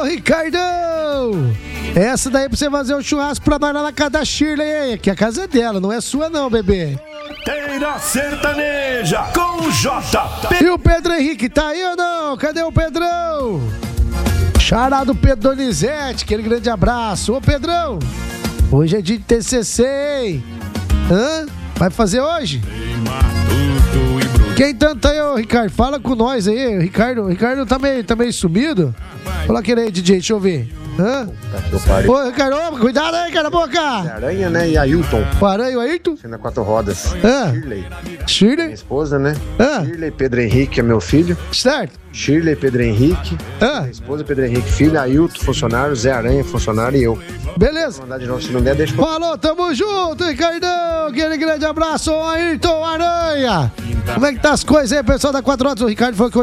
Ricardão! Essa daí pra você fazer um churrasco pra nós lá na casa da Shirley, que a casa é dela, não é sua não, bebê. Teira Sertaneja com JP. E o Pedro Henrique, tá aí ou não? Cadê o Pedrão? Charado Pedro Donizete, aquele grande abraço. Ô Pedrão, hoje é dia de TCC, hein? Hã? Vai fazer hoje? Quem tanto aí, ô Ricardo? Fala com nós aí. O Ricardo tá meio sumido. Fala aquele aí, DJ, deixa eu ver. Hã? Ô, Ricardo, cuidado aí, cara, boca! Aranha, né? E Ailton. O Aranha e o Ailton? Na 4 rodas. Shirley? Minha esposa, né? Shirley, Pedro Henrique é meu filho. Certo. Shirley, Pedro Henrique. Minha esposa, Pedro Henrique, filho. Ailton, funcionário. Zé Aranha, funcionário. E eu. Beleza. Vou mandar de novo, se não der, deixa. Falou, tamo junto, Ricardão. Aquele grande abraço, Ailton Aranha. Como é que tá as coisas aí, pessoal da 4 rodas? O Ricardo foi